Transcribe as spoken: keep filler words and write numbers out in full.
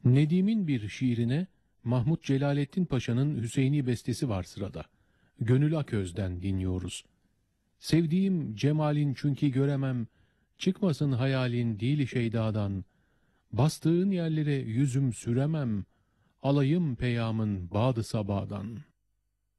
Nedim'in bir şiirine Mahmud Celaleddin Paşa'nın Hüseyini bestesi var sırada. Gönül Aköz'den dinliyoruz. Sevdiğim cemalin çünkü göremem, çıkmasın hayalin dili şeydadan, bastığın yerlere yüzüm süremem, alayım peyamın badı sabadan.